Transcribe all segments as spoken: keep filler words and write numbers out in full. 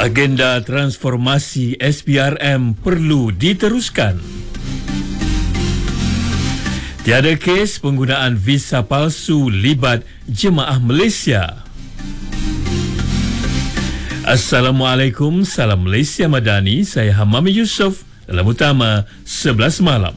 Agenda transformasi S P R M perlu diteruskan. Tiada kes penggunaan visa palsu libat jemaah Malaysia. Assalamualaikum, salam Malaysia Madani. Saya Hamami Yusof dalam utama sebelas malam.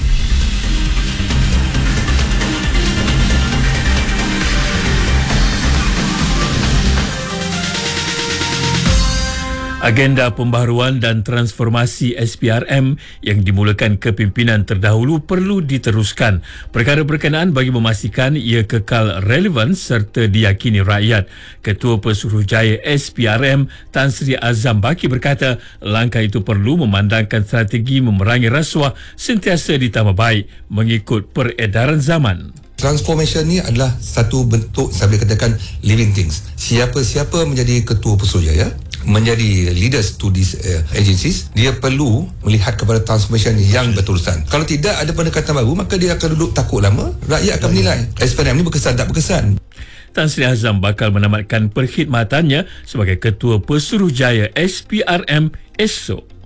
Agenda pembaharuan dan transformasi S P R M yang dimulakan kepimpinan terdahulu perlu diteruskan. Perkara berkenaan bagi memastikan ia kekal relevan serta diyakini rakyat. Ketua Pesuruhjaya S P R M Tan Sri Azam Baki berkata langkah itu perlu memandangkan strategi memerangi rasuah sentiasa ditambah baik mengikut peredaran zaman. Transformation ni adalah satu bentuk, saya boleh katakan, living things. Siapa-siapa menjadi ketua Pesuruhjaya, menjadi leaders to these uh, agencies, dia perlu melihat kepada transformation yang berterusan. Kalau tidak ada pendekatan baru, maka dia akan duduk takut lama, rakyat akan menilai S P R M ni berkesan tak berkesan. Tan Sri Azam bakal menamatkan perkhidmatannya sebagai Ketua Pesuruhjaya S P R M esok.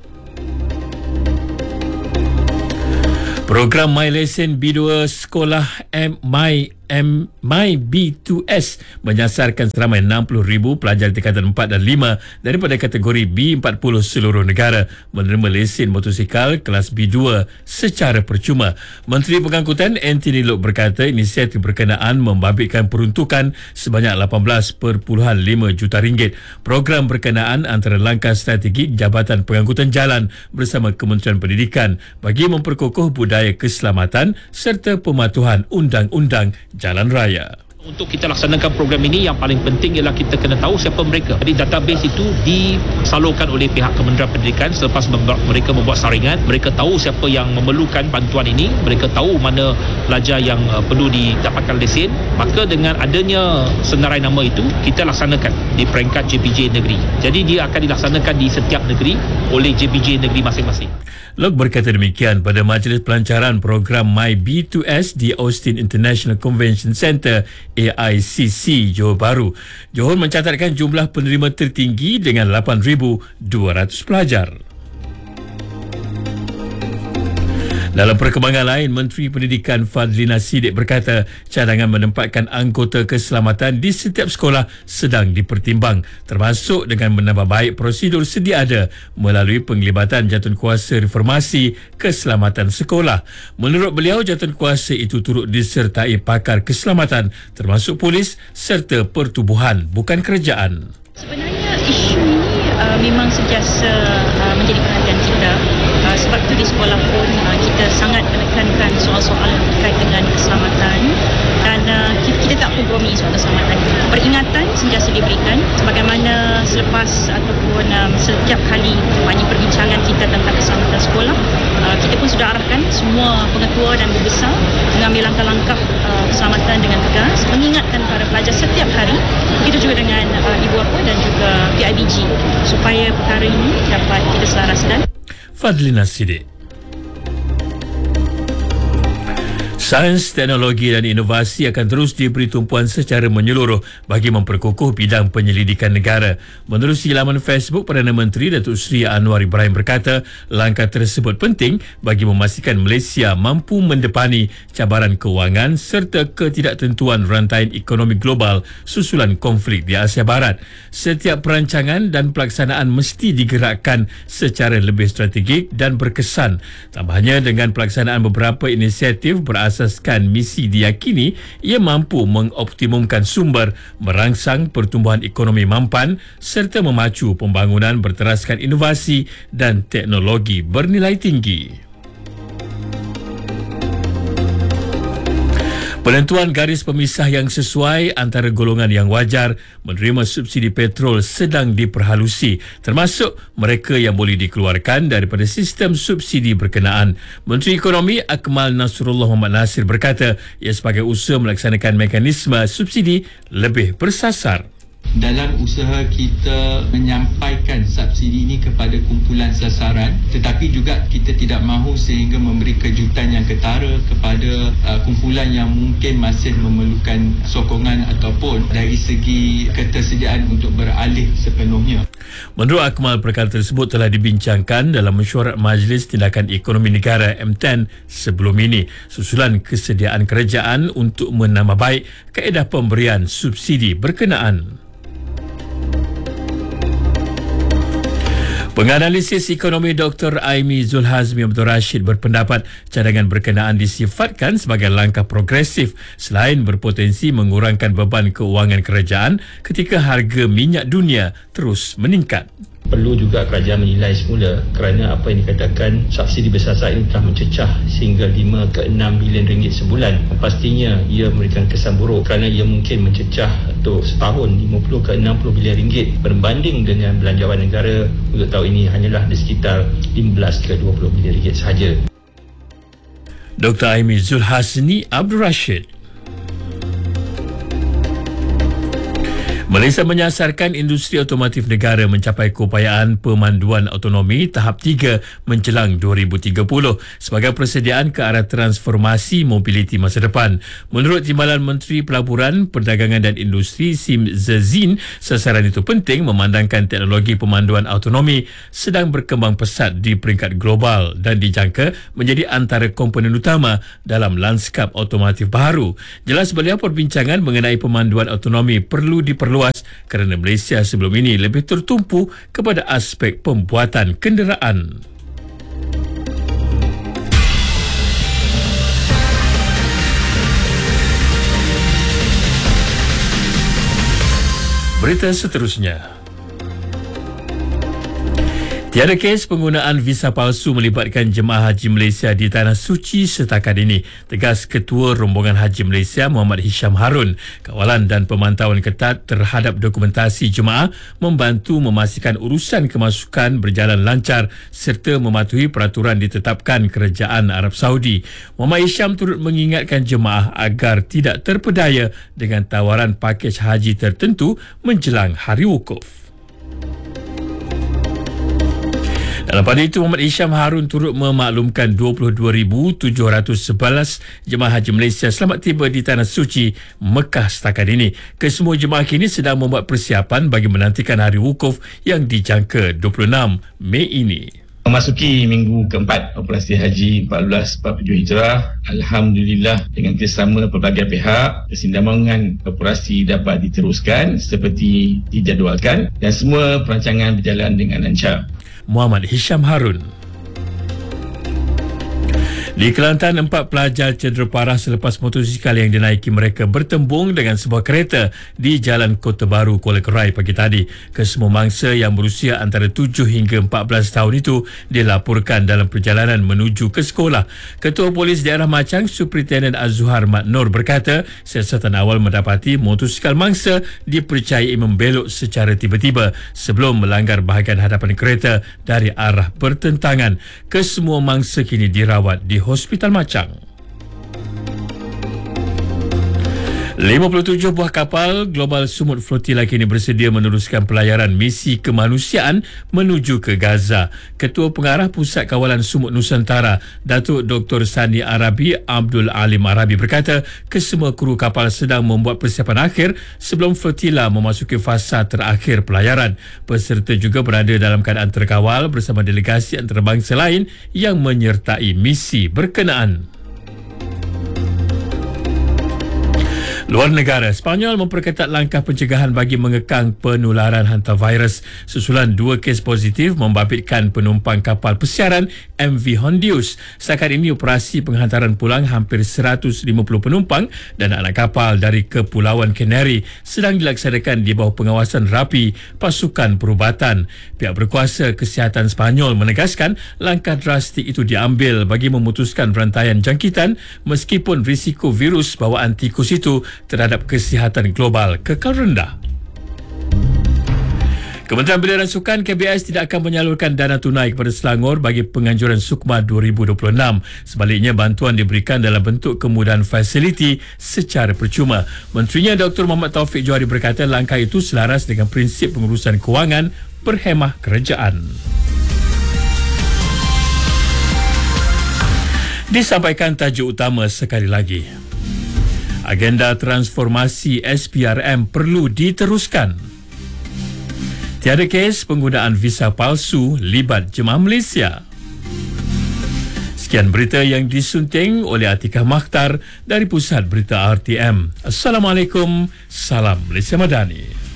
Program MyLesson B dua Sekolah M My M My B dua S menyasarkan seramai enam puluh ribu pelajar tingkatan empat dan lima daripada kategori B empat puluh seluruh negara menerima lesen motosikal kelas B dua secara percuma. Menteri Pengangkutan Anthony Loke berkata inisiatif berkenaan membabitkan peruntukan sebanyak lapan belas perpuluhan lima juta ringgit. Program berkenaan antara langkah strategik Jabatan Pengangkutan Jalan bersama Kementerian Pendidikan bagi memperkokoh budaya keselamatan serta pematuhan undang-undang jalan raya. Untuk kita laksanakan program ini, yang paling penting ialah kita kena tahu siapa mereka. Jadi database itu disalurkan oleh pihak Kementerian Pendidikan selepas mereka membuat saringan. Mereka tahu siapa yang memerlukan bantuan ini, mereka tahu mana pelajar yang uh, perlu didapatkan lesen. Maka dengan adanya senarai nama itu, kita laksanakan di peringkat J P J negeri. Jadi dia akan dilaksanakan di setiap negeri oleh J P J negeri masing-masing. Loke berkata demikian pada majlis pelancaran program My B dua S di Austin International Convention Centre A I C C Johor Bahru. Johor mencatatkan jumlah penerima tertinggi dengan lapan ribu dua ratus pelajar. Dalam perkembangan lain, Menteri Pendidikan Fadlina Siddiq berkata cadangan menempatkan anggota keselamatan di setiap sekolah sedang dipertimbang, termasuk dengan menambah baik prosedur sedia ada melalui penglibatan jawatankuasa reformasi keselamatan sekolah. Menurut beliau, jawatankuasa itu turut disertai pakar keselamatan termasuk polis serta pertubuhan bukan kerajaan. Sebenarnya isu ini uh, memang sentiasa uh, menjadi perhatian kita. Uh, sebab itu di sekolah pun uh, kita sangat menekankan soal-soal terkait dengan keselamatan dan uh, kita, kita tak kompromi soal keselamatan. Peringatan sentiasa diberikan sebagaimana selepas ataupun um, setiap kali banyak perbincangan kita tentang keselamatan sekolah, uh, kita pun sudah arahkan semua pengetua dan guru besar mengambil langkah-langkah uh, keselamatan dengan tegas, mengingatkan para pelajar setiap hari, begitu juga dengan uh, ibu bapa dan juga P I B G supaya perkara ini dapat kita selaraskan. Fadlina Siddiq. Sains, teknologi dan inovasi akan terus diberi tumpuan secara menyeluruh bagi memperkukuh bidang penyelidikan negara. Menerusi laman Facebook, Perdana Menteri Datuk Seri Anwar Ibrahim berkata langkah tersebut penting bagi memastikan Malaysia mampu mendepani cabaran kewangan serta ketidaktentuan rantai ekonomi global susulan konflik di Asia Barat. Setiap perancangan dan pelaksanaan mesti digerakkan secara lebih strategik dan berkesan. Tambahnya, dengan pelaksanaan beberapa inisiatif berasas asaskan misi diyakini ia mampu mengoptimumkan sumber, merangsang pertumbuhan ekonomi mampan serta memacu pembangunan berteraskan inovasi dan teknologi bernilai tinggi. Penentuan garis pemisah yang sesuai antara golongan yang wajar menerima subsidi petrol sedang diperhalusi, termasuk mereka yang boleh dikeluarkan daripada sistem subsidi berkenaan. Menteri Ekonomi Akmal Nasrullah Muhammad Nasir berkata ia sebagai usaha melaksanakan mekanisme subsidi lebih bersasar. Dalam usaha kita menyampaikan subsidi ini kepada kumpulan sasaran, tetapi juga kita tidak mahu sehingga memberi kejutan yang ketara kepada uh, kumpulan yang mungkin masih memerlukan sokongan ataupun dari segi ketersediaan untuk beralih sepenuhnya. Menurut Akmal, perkara tersebut telah dibincangkan dalam mesyuarat Majlis Tindakan Ekonomi Negara M ten sebelum ini, susulan kesediaan kerajaan untuk menambah baik kaedah pemberian subsidi berkenaan. Penganalisis ekonomi Doktor Aimi Zulhazmi Abdul Rashid berpendapat cadangan berkenaan disifatkan sebagai langkah progresif selain berpotensi mengurangkan beban keuangan kerajaan ketika harga minyak dunia terus meningkat. Perlu juga kerajaan menilai semula kerana apa yang dikatakan subsidi bersasar ini telah mencecah sehingga lima ke enam bilion ringgit sebulan. Pastinya ia memberikan kesan buruk kerana ia mungkin mencecah untuk setahun lima puluh ke enam puluh bilion ringgit berbanding dengan belanjawan negara untuk tahun ini hanyalah di sekitar lima belas ke dua puluh bilion ringgit sahaja. Doktor Aimi Zulhazmi Abdul Rashid. Malaysia menyasarkan industri otomotif negara mencapai keupayaan pemanduan autonomi tahap tiga menjelang dua ribu tiga puluh sebagai persediaan ke arah transformasi mobiliti masa depan. Menurut Timbalan Menteri Pelaburan, Perdagangan dan Industri Sim Zazin, sasaran itu penting memandangkan teknologi pemanduan autonomi sedang berkembang pesat di peringkat global dan dijangka menjadi antara komponen utama dalam lanskap otomotif baharu. Jelas beliau, perbincangan mengenai pemanduan autonomi perlu diperluas kerana Malaysia sebelum ini lebih tertumpu kepada aspek pembuatan kenderaan. Berita seterusnya. Tiada kes penggunaan visa palsu melibatkan jemaah haji Malaysia di Tanah Suci setakat ini, tegas Ketua Rombongan Haji Malaysia Muhammad Hisham Harun. Kawalan dan pemantauan ketat terhadap dokumentasi jemaah membantu memastikan urusan kemasukan berjalan lancar serta mematuhi peraturan ditetapkan Kerajaan Arab Saudi. Muhammad Hisham turut mengingatkan jemaah agar tidak terpedaya dengan tawaran pakej haji tertentu menjelang Hari Wukuf. Dalam pada itu, Muhammad Hisham Harun turut memaklumkan dua puluh dua ribu tujuh ratus sebelas jemaah haji Malaysia selamat tiba di Tanah Suci Mekah setakat ini. Kesemua jemaah kini sedang membuat persiapan bagi menantikan Hari Wukuf yang dijangka dua puluh enam Mei ini. Memasuki minggu keempat operasi haji empat belas empat puluh tujuh Hijrah, Alhamdulillah dengan kerjasama pelbagai pihak, kesinambungan operasi dapat diteruskan seperti dijadualkan dan semua perancangan berjalan dengan lancar. Muhammad Hisham Harun. Di Kelantan, empat pelajar cedera parah selepas motosikal yang dinaiki mereka bertembung dengan sebuah kereta di Jalan Kota Baru, Kuala Kerai pagi tadi. Kesemua mangsa yang berusia antara tujuh hingga empat belas tahun itu dilaporkan dalam perjalanan menuju ke sekolah. Ketua Polis Daerah Machang, Superintendent Az-Zuhar Mat Nur berkata, siasatan awal mendapati motosikal mangsa dipercayai membelok secara tiba-tiba sebelum melanggar bahagian hadapan kereta dari arah bertentangan. Kesemua mangsa kini dirawat di Hospital Machang. lima puluh tujuh buah kapal Global Sumut Flotilla kini bersedia meneruskan pelayaran misi kemanusiaan menuju ke Gaza. Ketua Pengarah Pusat Kawalan Sumut Nusantara, Datuk Doktor Sani Arabi Abdul Alim Arabi berkata, kesemua kru kapal sedang membuat persiapan akhir sebelum flotilla memasuki fasa terakhir pelayaran. Peserta juga berada dalam keadaan terkawal bersama delegasi antarabangsa lain yang menyertai misi berkenaan. Luar negara, Sepanyol memperketat langkah pencegahan bagi mengekang penularan hantavirus susulan dua kes positif membabitkan penumpang kapal pesiaran M V Hondius. Setakat ini operasi penghantaran pulang hampir seratus lima puluh penumpang dan anak kapal dari Kepulauan Canary sedang dilaksanakan di bawah pengawasan rapi pasukan perubatan. Pihak berkuasa kesihatan Sepanyol menegaskan langkah drastik itu diambil bagi memutuskan rantaian jangkitan meskipun risiko virus bawaan tikus itu terhadap kesihatan global kekal rendah. Kementerian Belia dan Sukan K B S tidak akan menyalurkan dana tunai kepada Selangor bagi penganjuran Sukma dua ribu dua puluh enam. Sebaliknya, bantuan diberikan dalam bentuk kemudahan fasiliti secara percuma. Menterinya Doktor Muhammad Taufik Johari berkata langkah itu selaras dengan prinsip pengurusan kewangan berhemah kerajaan. Disampaikan tajuk utama sekali lagi. Agenda transformasi S P R M perlu diteruskan. Tiada kes penggunaan visa palsu libat jemaah Malaysia. Sekian berita yang disunting oleh Atikah Makhtar dari Pusat Berita R T M. Assalamualaikum, salam Malaysia Madani.